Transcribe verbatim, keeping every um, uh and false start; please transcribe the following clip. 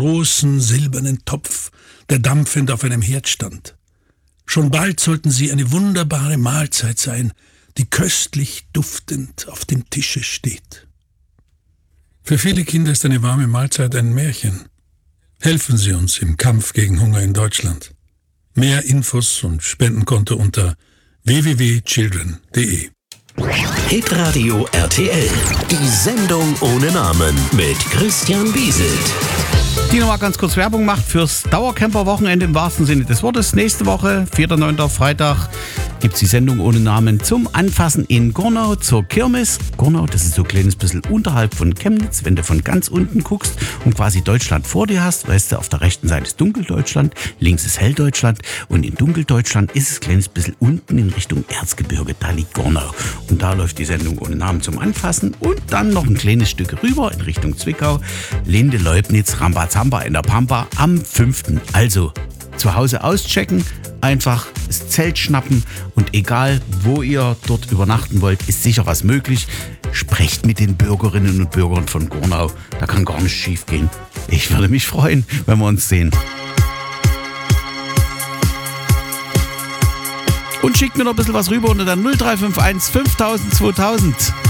großen silbernen Topf, der dampfend auf einem Herd stand. Schon bald sollten sie eine wunderbare Mahlzeit sein, die köstlich duftend auf dem Tische steht. Für viele Kinder ist eine warme Mahlzeit ein Märchen. Helfen Sie uns im Kampf gegen Hunger in Deutschland. Mehr Infos und Spendenkonto unter w w w punkt children punkt d e. Hitradio R T L. Die Sendung ohne Namen mit Christian Bieselt. Die nochmal ganz kurz Werbung macht fürs Dauercamper-Wochenende im wahrsten Sinne des Wortes. Nächste Woche, vierter neunter Freitag, gibt es die Sendung ohne Namen zum Anfassen in Gornau zur Kirmes. Gornau, das ist so ein kleines bisschen unterhalb von Chemnitz. Wenn du von ganz unten guckst und quasi Deutschland vor dir hast, weißt du, auf der rechten Seite ist Dunkeldeutschland, links ist Helldeutschland und in Dunkeldeutschland ist es ein kleines bisschen unten in Richtung Erzgebirge. Da liegt Gornau. Und da läuft die Sendung ohne Namen zum Anfassen und dann noch ein kleines Stück rüber in Richtung Zwickau, Linde, Leubnitz, Rambazamba in der Pampa am fünften Also zu Hause auschecken, einfach das Zelt schnappen und egal, wo ihr dort übernachten wollt, ist sicher was möglich. Sprecht mit den Bürgerinnen und Bürgern von Gornau, da kann gar nichts schief gehen. Ich würde mich freuen, wenn wir uns sehen. Und schickt mir noch ein bisschen was rüber unter der null drei fünf eins fünftausend zweitausend.